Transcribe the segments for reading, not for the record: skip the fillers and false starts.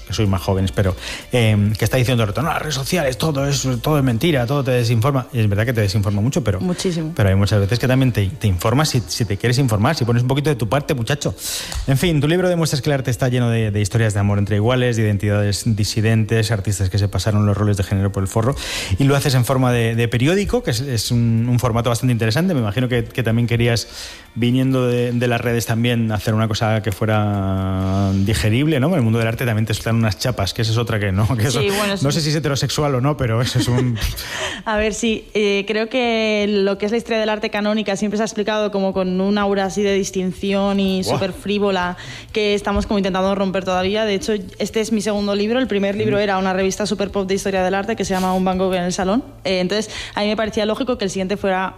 que sois más jóvenes, pero que está diciendo no, las redes sociales, todo es mentira, todo te desinforma. Y es verdad que te desinforma mucho, pero muchísimo. Pero hay muchas veces que también te informas si te quieres informar, si pones un poquito de tu parte, muchacho. En fin, tu libro demuestra que el arte está lleno de historias de amor entre iguales, de identidades disidentes, artistas que se pasaron los roles de género por el forro, y lo haces en forma de periódico, que es un formato bastante interesante. Me imagino que también querías, viniendo de las redes, también hacer una cosa que fuera digerible, ¿no? En el mundo del arte también te sueltan unas chapas, que esa es otra que no. Que eso, sí, bueno, no sé si es heterosexual o no, pero eso es un... A ver, sí, creo que lo que es la historia del arte canónica siempre se ha explicado como con un aura así de distinción y súper frívola, que estamos como intentando romper todavía. De hecho, este es mi segundo libro. El primer libro era una revista super pop de historia del arte que se llama Un Van Gogh en el salón. Entonces, a mí me parecía lógico que el siguiente fuera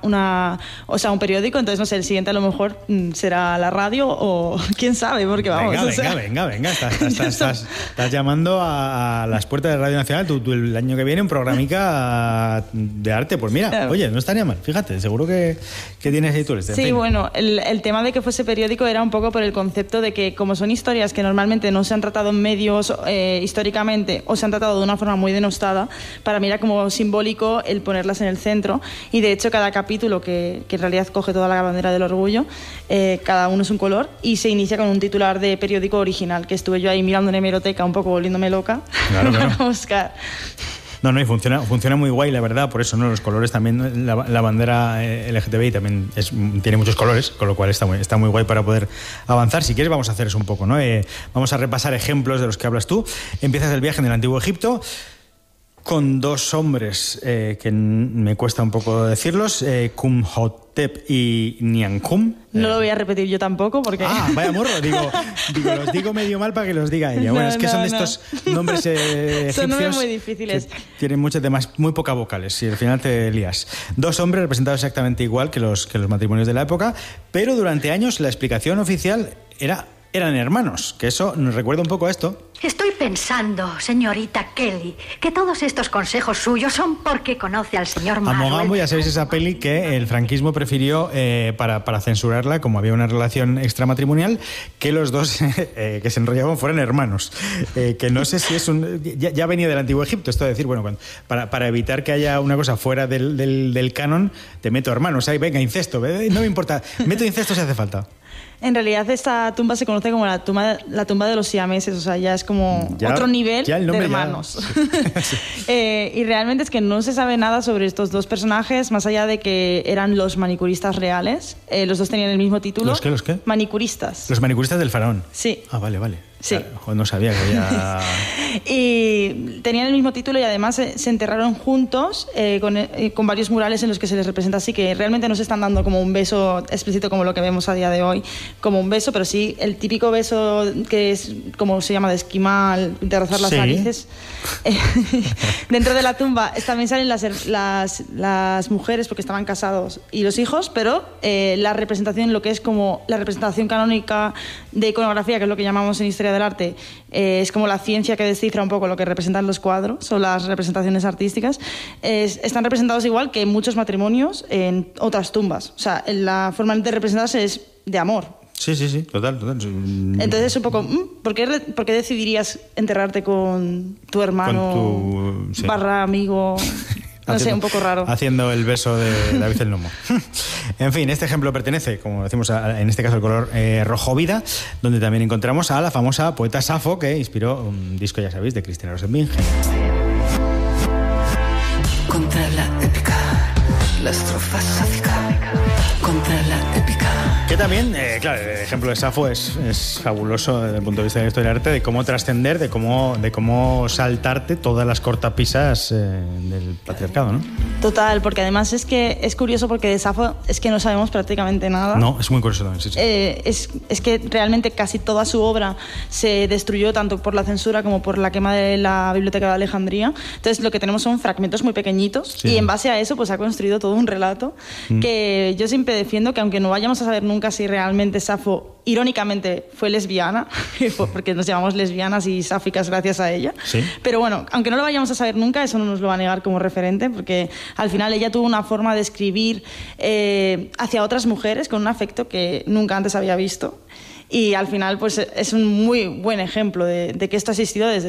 un periódico. Entonces, no sé, el siguiente a lo mejor será la radio o quién sabe, porque vamos. Venga. Estás llamando a las puertas de Radio Nacional. Tú el año que viene un programica de arte. Pues mira, oye, no estaría mal. Fíjate, seguro que tienes editores. Sí, bueno, el tema de que fuese periódico era un poco por el concepto de que como son historias que normalmente no se han tratado en medios históricamente o se han tratado de una forma muy denostada, para mí era como simbólico el ponerlas en el centro. Y de hecho cada capítulo, que en realidad coge toda la bandera del orgullo, cada uno es un color y se inicia con un titular de periódico original, que estuve yo ahí mirando en hemeroteca un poco volviéndome loca para buscar. No, y funciona muy guay, la verdad, por eso, ¿no? Los colores también, la bandera LGTBI también tiene muchos colores, con lo cual está muy guay para poder avanzar. Si quieres, vamos a hacer eso un poco, ¿no? Vamos a repasar ejemplos de los que hablas tú. Empiezas el viaje en el Antiguo Egipto con dos hombres que me cuesta un poco decirlos, Kumhotep y Niankum. No lo voy a repetir yo tampoco porque... Vaya morro, los digo medio mal para que los diga ella. Bueno, es que son de estos nombres egipcios. Son nombres muy difíciles. Tienen muchos temas, muy pocas vocales y al final te lías. Dos hombres representados exactamente igual que los matrimonios de la época, pero durante años la explicación oficial eran hermanos, que eso nos recuerda un poco a esto. Estoy pensando, señorita Kelly, que todos estos consejos suyos son porque conoce al señor Manuel. Amogambo, ya sabéis, esa peli que el franquismo prefirió para censurarla, como había una relación extramatrimonial, que los dos que se enrollaban fueran hermanos. Que no sé si es ya venía del Antiguo Egipto, esto de decir, bueno, para evitar que haya una cosa fuera del canon, te meto hermanos, ahí venga, incesto, no me importa, meto incesto si hace falta. En realidad esta tumba se conoce como la tumba de los siameses, o sea, ya es como otro nivel de hermanos. Sí. Y realmente es que no se sabe nada sobre estos dos personajes, más allá de que eran los manicuristas reales. Los dos tenían el mismo título. ¿Los qué? Manicuristas. Los manicuristas del faraón. Sí. Vale. Sí. Claro, no sabía que había... Y tenían el mismo título y además se enterraron juntos con varios murales en los que se les representa así, que realmente no se están dando como un beso explícito como lo que vemos a día de hoy, como un beso, pero sí el típico beso que es como se llama de esquimal, de rozar las narices. Dentro de la tumba también salen las mujeres porque estaban casados y los hijos, pero la representación, lo que es como la representación canónica de iconografía, que es lo que llamamos en historia del arte, es como la ciencia que descifra un poco lo que representan los cuadros o las representaciones artísticas, están representados igual que muchos matrimonios en otras tumbas. O sea, la forma de representarse es de amor. Sí, total. Entonces un poco, ¿por qué decidirías enterrarte con tu hermano barra amigo? No sé, un poco raro. Haciendo el beso de David el Nomo. En fin, este ejemplo pertenece, como decimos, en este caso al color rojo vida, donde también encontramos a la famosa poeta Safo, que inspiró un disco, ya sabéis, de Cristina Rosenbingen. Contra la épica, la estrofa sáfica, contra la épica. Que también, claro, el ejemplo de Safo es fabuloso desde el punto de vista de la historia del arte, de cómo trascender, de cómo saltarte todas las cortapisas del patriarcado, ¿no? Total, porque además es que es curioso porque de Safo es que no sabemos prácticamente nada. No, es muy curioso también, sí. Es que realmente casi toda su obra se destruyó tanto por la censura como por la quema de la Biblioteca de Alejandría. Entonces lo que tenemos son fragmentos muy pequeñitos y en base a eso pues ha construido todo un relato que yo siempre defiendo que aunque no vayamos a saber nunca si realmente Safo irónicamente fue lesbiana, porque nos llamamos lesbianas y sáficas gracias a ella, pero bueno, aunque no lo vayamos a saber nunca, eso no nos lo va a negar como referente, porque al final ella tuvo una forma de escribir hacia otras mujeres con un afecto que nunca antes había visto, y al final pues es un muy buen ejemplo de que esto ha existido desde